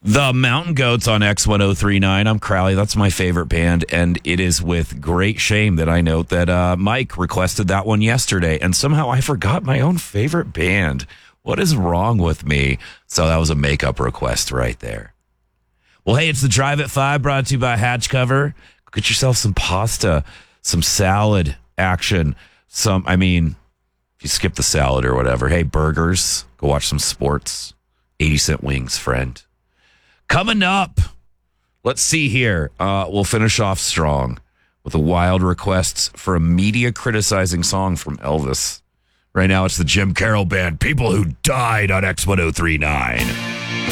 The Mountain Goats on X1039. I'm Crowley. That's my favorite band, and it is with great shame that I note that Mike requested that one yesterday, and somehow I forgot my own favorite band. What is wrong with me? So that was a makeup request right there. Well, hey, it's the Drive at 5 brought to you by Hatch Cover. Get yourself some pasta, some salad action. If you skip the salad or whatever, hey, burgers, go watch some sports. 80-cent wings, friend. Coming up, let's see here. We'll finish off strong with a wild request for a media criticizing song from Elvis. Right now, it's the Jim Carroll Band, People Who Died on X1039.